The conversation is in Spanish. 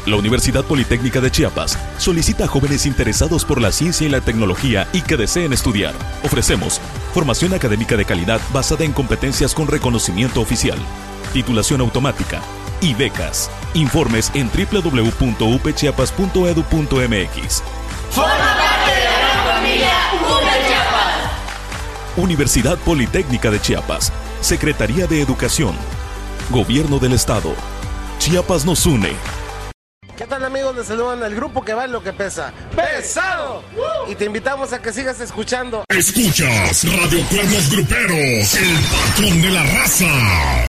La Universidad Politécnica de Chiapas solicita a jóvenes interesados por la ciencia y la tecnología y que deseen estudiar. Ofrecemos formación académica de calidad basada en competencias con reconocimiento oficial, titulación automática y becas. Informes en www.upchiapas.edu.mx. ¡Forma parte de la gran familia UP Chiapas! Universidad Politécnica de Chiapas, Secretaría de Educación, Gobierno del Estado. Chiapas nos une. ¿Qué tal, amigos? Les saludan al grupo que vale lo que pesa. ¡Pesado! Y te invitamos a que sigas escuchando. Escuchas Radio Cuernos Gruperos, el patrón de la raza.